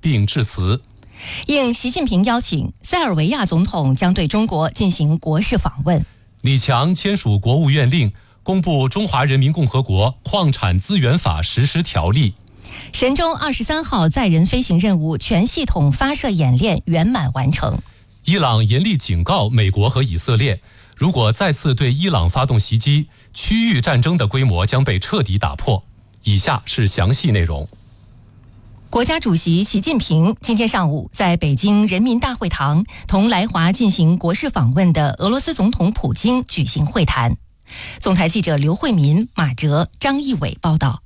并致辞。 应习近平邀请，塞尔维亚总统将对中国进行国事访问。 李强签署国务院令，公布《中华人民共和国矿产资源法实施条例》。 神舟23号载人飞行任务全系统发射演练圆满完成。 伊朗严厉警告美国和以色列，如果再次对伊朗发动袭击，区域战争的规模将被彻底打破。以下是详细内容。 国家主席习近平今天上午在北京人民大会堂同来华进行国事访问的俄罗斯总统普京举行会谈。总台记者刘慧民、马哲、张义伟报道。